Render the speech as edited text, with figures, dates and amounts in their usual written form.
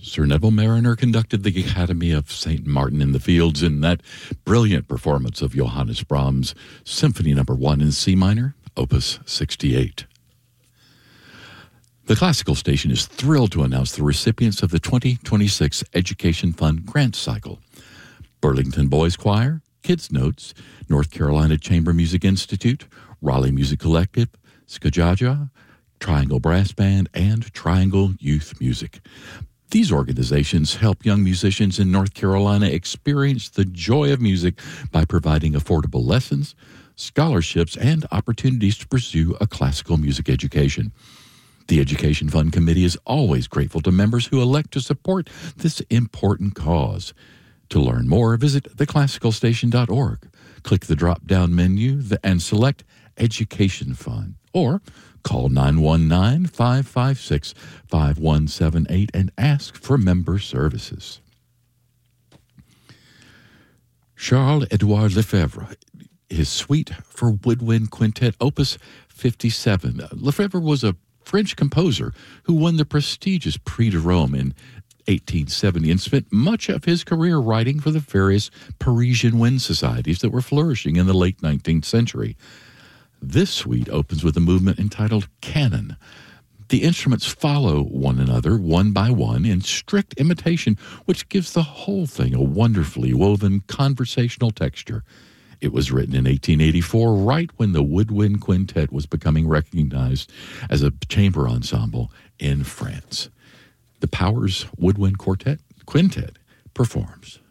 Sir Neville Mariner conducted the Academy of St. Martin in the Fields in that brilliant performance of Johannes Brahms' Symphony No. 1 in C minor, Opus 68. The Classical Station is thrilled to announce the recipients of the 2026 Education Fund Grant Cycle. Burlington Boys Choir, Kids Notes, North Carolina Chamber Music Institute, Raleigh Music Collective, Skajaja, Triangle Brass Band, and Triangle Youth Music. These organizations help young musicians in North Carolina experience the joy of music by providing affordable lessons, scholarships, and opportunities to pursue a classical music education. The Education Fund Committee is always grateful to members who elect to support this important cause. To learn more, visit theclassicalstation.org. Click the drop-down menu and select Education Fund, or call 919-556-5178 and ask for member services. Charles-Édouard Lefebvre, his Suite for Woodwind Quintet, Opus 57. Lefebvre was a French composer who won the prestigious Prix de Rome in 1870 and spent much of his career writing for the various Parisian wind societies that were flourishing in the late 19th century. This suite opens with a movement entitled Canon. The instruments follow one another, one by one, in strict imitation, which gives the whole thing a wonderfully woven conversational texture. It was written in 1884, right when the Woodwind Quintet was becoming recognized as a chamber ensemble in France. The Powers Woodwind Quintet performs.